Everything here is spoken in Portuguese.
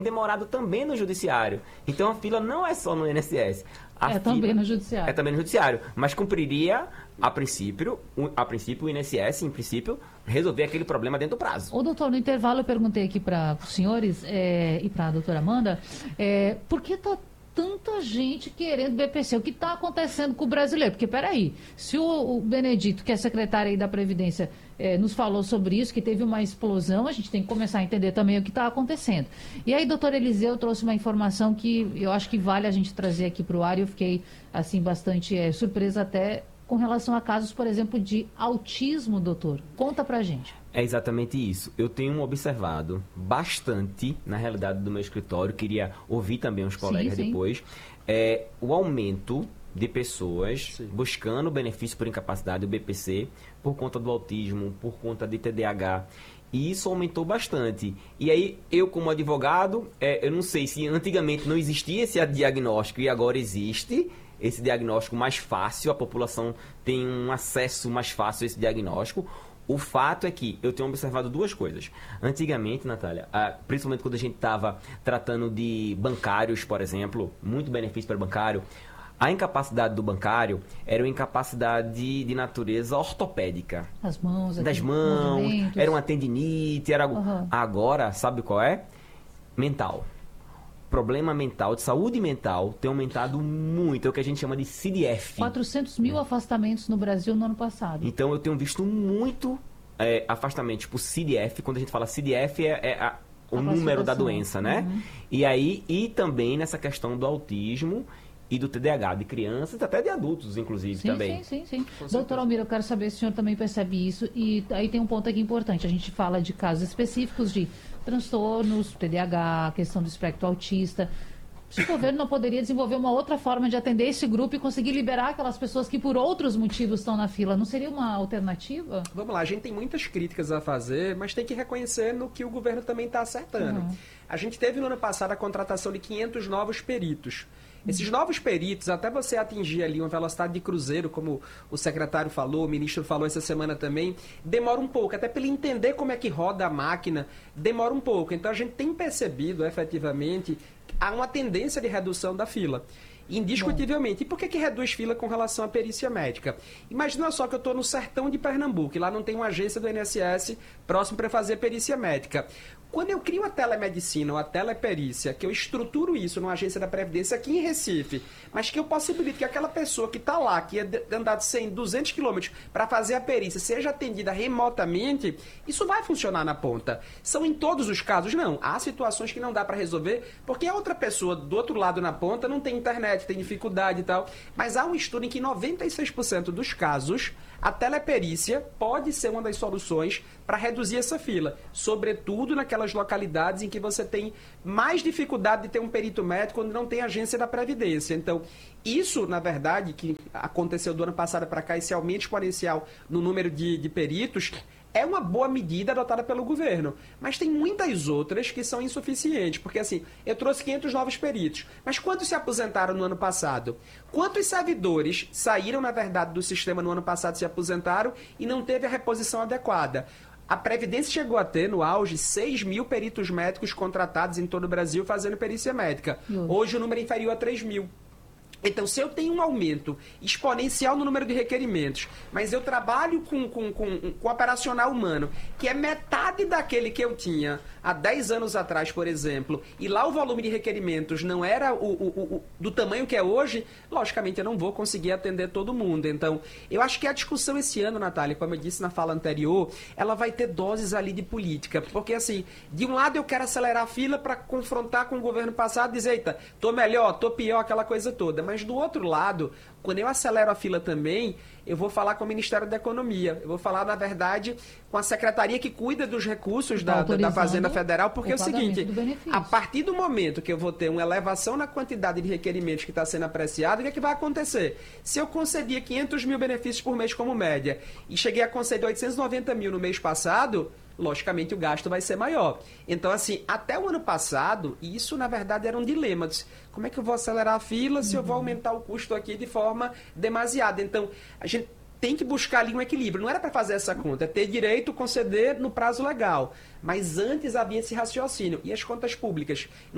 demorado também no judiciário. Então a fila não é só no INSS. Também no judiciário. É também no judiciário. Mas cumpriria, a princípio o INSS, em princípio, resolver aquele problema dentro do prazo. Ô, doutor, no intervalo eu perguntei aqui para os senhores e para a doutora Amanda, por que está tanta gente querendo BPC? O que está acontecendo com o brasileiro? Porque, peraí, se o Benedito, que é secretário aí da Previdência, nos falou sobre isso, que teve uma explosão, a gente tem que começar a entender também o que está acontecendo. E aí, doutor Eliseu trouxe uma informação que eu acho que vale a gente trazer aqui para o ar, e eu fiquei, assim, bastante surpresa até com relação a casos, por exemplo, de autismo, doutor. Conta pra gente. É exatamente isso. Eu tenho observado bastante, na realidade, do meu escritório, queria ouvir também os colegas depois, o aumento de pessoas buscando benefício por incapacidade, o BPC, por conta do autismo, por conta de TDAH. E isso aumentou bastante. E aí, eu como advogado, eu não sei se antigamente não existia esse diagnóstico e agora existe esse diagnóstico mais fácil, a população tem um acesso mais fácil a esse diagnóstico. O fato é que eu tenho observado duas coisas. Antigamente, Natália, principalmente quando a gente estava tratando de bancários, por exemplo, muito benefício para o bancário, a incapacidade do bancário era uma incapacidade de natureza ortopédica. As mãos, das mãos, era uma tendinite, era algo... Agora, sabe qual é? Mental. Problema mental, de saúde mental, tem aumentado muito, é o que a gente chama de CDF. 400 mil afastamentos no Brasil no ano passado. Então eu tenho visto muito afastamentos por CDF. Quando a gente fala CDF o número da doença, né? E também nessa questão do autismo e do TDAH, de crianças, até de adultos, inclusive, também. Sim. Doutor Almir, eu quero saber se o senhor também percebe isso. E aí tem um ponto aqui importante. A gente fala de casos específicos de transtornos, TDAH, questão do espectro autista. Se o governo não poderia desenvolver uma outra forma de atender esse grupo e conseguir liberar aquelas pessoas que por outros motivos estão na fila, não seria uma alternativa? Vamos lá, a gente tem muitas críticas a fazer, mas tem que reconhecer no que o governo também está acertando. A gente teve no ano passado a contratação de 500 novos peritos. Esses novos peritos, até você atingir ali uma velocidade de cruzeiro, como o secretário falou, o ministro falou essa semana também, demora um pouco, até para ele entender como é que roda a máquina, demora um pouco. Então a gente tem percebido, efetivamente, há uma tendência de redução da fila. Indiscutivelmente. E por que reduz fila com relação à perícia médica? Imagina só que eu estou no sertão de Pernambuco, e lá não tem uma agência do INSS próximo para fazer perícia médica. Quando eu crio a telemedicina ou a teleperícia, que eu estruturo isso numa agência da Previdência aqui em Recife, mas que eu possibilito que aquela pessoa que está lá, que ia andar de 100, 200 quilômetros para fazer a perícia, seja atendida remotamente, isso vai funcionar na ponta. São em todos os casos? Não. Há situações que não dá para resolver, porque a outra pessoa do outro lado na ponta não tem internet, tem dificuldade e tal. Mas há um estudo em que 96% dos casos, a teleperícia pode ser uma das soluções para reduzir essa fila, sobretudo naquelas localidades em que você tem mais dificuldade de ter um perito médico, quando não tem agência da Previdência. Então, isso, na verdade, que aconteceu do ano passado para cá, esse aumento exponencial no número de peritos, é uma boa medida adotada pelo governo, mas tem muitas outras que são insuficientes, porque assim, eu trouxe 500 novos peritos, mas quantos se aposentaram no ano passado? Quantos servidores saíram, na verdade, do sistema no ano passado, se aposentaram e não teve a reposição adequada? A Previdência chegou a ter, no auge, 6 mil peritos médicos contratados em todo o Brasil fazendo perícia médica. Hoje o número é inferior a 3 mil. Então, se eu tenho um aumento exponencial no número de requerimentos, mas eu trabalho com operacional humano, que é metade daquele que eu tinha há 10 anos atrás, por exemplo, e lá o volume de requerimentos não era do tamanho que é hoje, logicamente eu não vou conseguir atender todo mundo. Então, eu acho que a discussão esse ano, Natália, como eu disse na fala anterior, ela vai ter doses ali de política, porque assim, de um lado eu quero acelerar a fila para confrontar com o governo passado e dizer, eita, tô melhor, tô pior, aquela coisa toda. Mas do outro lado, quando eu acelero a fila também, eu vou falar com o Ministério da Economia. Eu vou falar, na verdade, com a secretaria que cuida dos recursos da Fazenda Federal, porque é o seguinte, a partir do momento que eu vou ter uma elevação na quantidade de requerimentos que está sendo apreciado, o que é que vai acontecer? Se eu concedia 500 mil benefícios por mês como média e cheguei a conceder 890 mil no mês passado, logicamente o gasto vai ser maior. Então, assim, até o ano passado, isso na verdade era um dilema. Como é que eu vou acelerar a fila se eu vou aumentar o custo aqui de forma demasiada? Então, a gente tem que buscar ali um equilíbrio. Não era para fazer essa conta, é ter direito a conceder no prazo legal. Mas antes havia esse raciocínio. E as contas públicas?